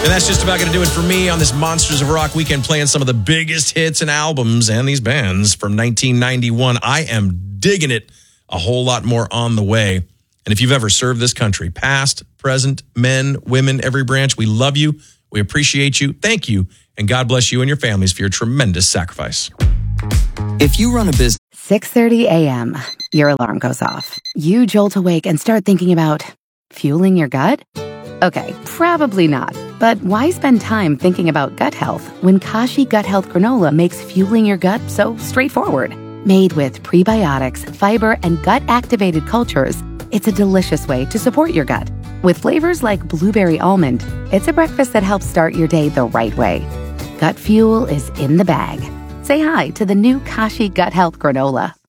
And that's just about going to do it for me on this Monsters of Rock weekend, playing some of the biggest hits and albums and these bands from 1991. I am digging it. A whole lot more on the way. And if you've ever served this country, past, present, men, women, every branch, we love you. We appreciate you. Thank you. And God bless you and your families for your tremendous sacrifice. If you run a business... 6:30 a.m. Your alarm goes off. You jolt awake and start thinking about fueling your gut? Okay, probably not. But why spend time thinking about gut health when Kashi Gut Health Granola makes fueling your gut so straightforward? Made with prebiotics, fiber, and gut-activated cultures, it's a delicious way to support your gut. With flavors like blueberry almond, it's a breakfast that helps start your day the right way. Gut fuel is in the bag. Say hi to the new Kashi Gut Health Granola.